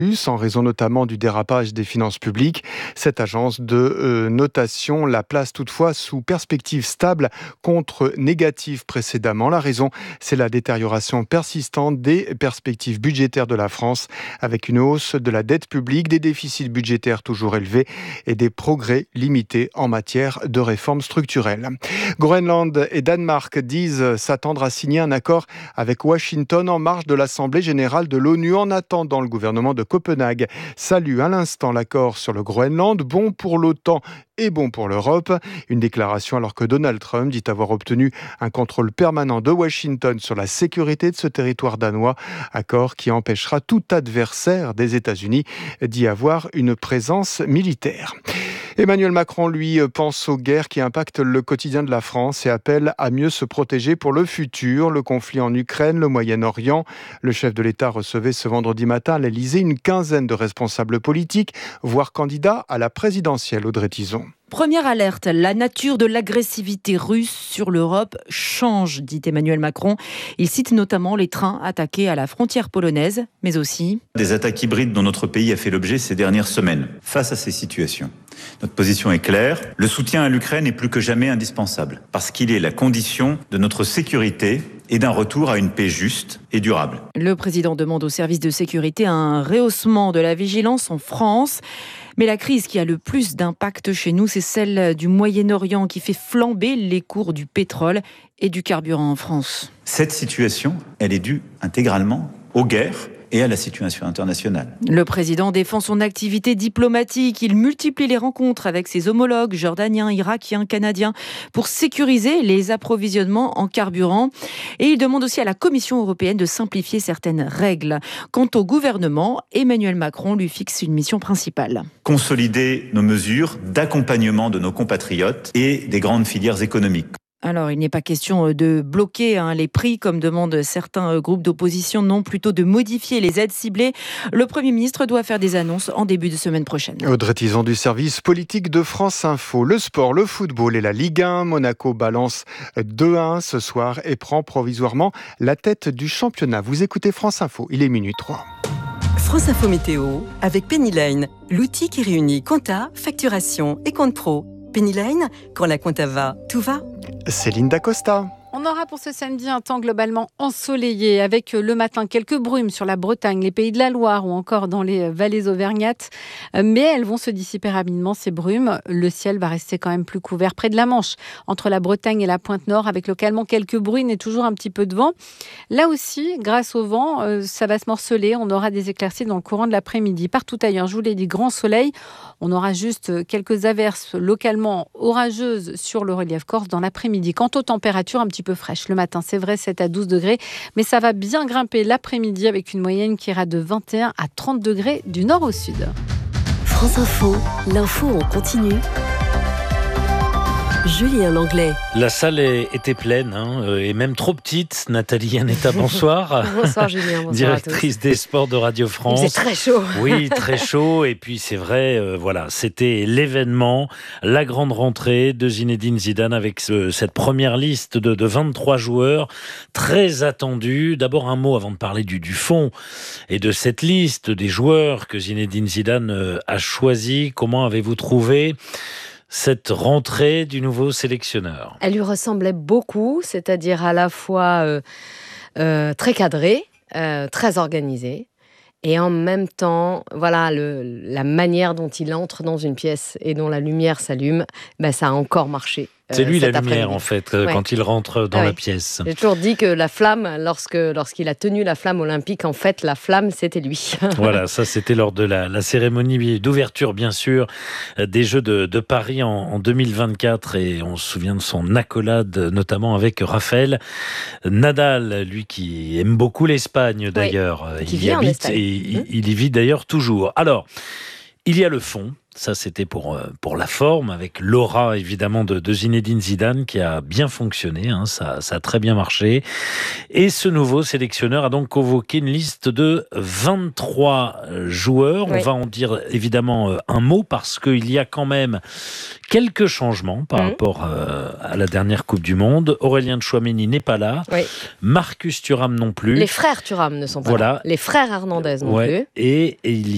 en raison notamment du dérapage des finances publiques. Cette agence de notation la place toutefois sous perspective stable contre négative précédemment. La raison, c'est la détérioration persistante des perspectives budgétaires de la France, avec une hausse de la dette publique, des déficits budgétaires toujours élevés et des progrès limités en matière de réformes structurelles. Groenland et Danemark disent s'attendre à signer un accord avec Washington en marge de l'Assemblée générale de l'ONU. En attendant, le gouvernement de Copenhague salue à l'instant l'accord sur le Groenland, bon pour l'OTAN et bon pour l'Europe. Une déclaration alors que Donald Trump dit avoir obtenu un contrôle permanent de Washington sur la sécurité de ce territoire danois, accord qui empêchera tout adversaire des États-Unis d'y avoir une présence militaire. Emmanuel Macron, lui, pense aux guerres qui impactent le quotidien de la France et appelle à mieux se protéger pour le futur. Le conflit en Ukraine, le Moyen-Orient. Le chef de l'État recevait ce vendredi matin à l'Élysée une quinzaine de responsables politiques, voire candidats à la présidentielle. Audrey Tison. Première alerte, la nature de l'agressivité russe sur l'Europe change, dit Emmanuel Macron. Il cite notamment les trains attaqués à la frontière polonaise, mais aussi des attaques hybrides dont notre pays a fait l'objet ces dernières semaines. Face à ces situations, notre position est claire. Le soutien à l'Ukraine est plus que jamais indispensable, parce qu'il est la condition de notre sécurité et d'un retour à une paix juste et durable. Le président demande aux services de sécurité un rehaussement de la vigilance en France. Mais la crise qui a le plus d'impact chez nous, c'est celle du Moyen-Orient qui fait flamber les cours du pétrole et du carburant en France. Cette situation, elle est due intégralement aux guerres et à la situation internationale. Le président défend son activité diplomatique. Il multiplie les rencontres avec ses homologues jordaniens, irakiens, canadiens pour sécuriser les approvisionnements en carburant. Et il demande aussi à la Commission européenne de simplifier certaines règles. Quant au gouvernement, Emmanuel Macron lui fixe une mission principale. Consolider nos mesures d'accompagnement de nos compatriotes et des grandes filières économiques. Alors, il n'est pas question de bloquer les prix, comme demandent certains groupes d'opposition, non, plutôt de modifier les aides ciblées. Le Premier ministre doit faire des annonces en début de semaine prochaine. Audrey Tison du service politique de France Info. Le sport, le football et la Ligue 1. Monaco balance 2-1 ce soir et prend provisoirement la tête du championnat. Vous écoutez France Info, il est minuit 3. France Info Météo avec Pennyline, l'outil qui réunit compta, facturation et compte pro. Pennyline, quand la compta va, tout va. Céline Dacosta. On aura pour ce samedi un temps globalement ensoleillé avec le matin quelques brumes sur la Bretagne, les Pays de la Loire ou encore dans les vallées auvergnates. Mais elles vont se dissiper rapidement, ces brumes. Le ciel va rester quand même plus couvert près de la Manche, entre la Bretagne et la pointe nord, avec localement quelques bruines et toujours un petit peu de vent. Là aussi, grâce au vent, ça va se morceler. On aura des éclaircies dans le courant de l'après-midi. Partout ailleurs, je vous l'ai dit, grand soleil. On aura juste quelques averses localement orageuses sur le relief corse dans l'après-midi. Quant aux températures, un petit peu fraîches. Le matin, c'est vrai, 7 à 12 degrés, mais ça va bien grimper l'après-midi avec une moyenne qui ira de 21 à 30 degrés du nord au sud. France Info, l'info en continu. Julien Langlais. La salle était pleine, et même trop petite. Nathalie Aneta, bonsoir. Bonsoir Julien, bonsoir directrice des sports de Radio France. C'est très chaud. Oui, très chaud. Et puis c'est vrai, c'était l'événement, la grande rentrée de Zinedine Zidane avec cette première liste de 23 joueurs très attendus. D'abord un mot avant de parler du fond et de cette liste des joueurs que Zinedine Zidane a choisi. Comment avez-vous trouvé cette rentrée du nouveau sélectionneur? Elle lui ressemblait beaucoup, c'est-à-dire à la fois très cadrée, très organisée, et en même temps, voilà, la manière dont il entre dans une pièce et dont la lumière s'allume, ça a encore marché. C'est lui la lumière en fait, quand il rentre dans la pièce. J'ai toujours dit que la flamme, lorsqu'il a tenu la flamme olympique, en fait, la flamme, c'était lui. Voilà, ça c'était lors de la cérémonie d'ouverture, bien sûr, des Jeux de Paris en 2024. Et on se souvient de son accolade, notamment avec Rafael Nadal, lui qui aime beaucoup l'Espagne d'ailleurs. Il y habite et il y vit d'ailleurs toujours. Alors, il y a le fond. Ça, c'était pour la forme, avec l'aura, évidemment, de Zinedine Zidane, qui a bien fonctionné. Ça a très bien marché. Et ce nouveau sélectionneur a donc convoqué une liste de 23 joueurs. Oui. On va en dire, évidemment, un mot, parce qu'il y a quand même quelques changements par rapport à la dernière Coupe du Monde. Aurélien Tchouaméni n'est pas là. Oui. Marcus Thuram non plus. Les frères Thuram ne sont pas là. Les frères Hernandez non plus. Et il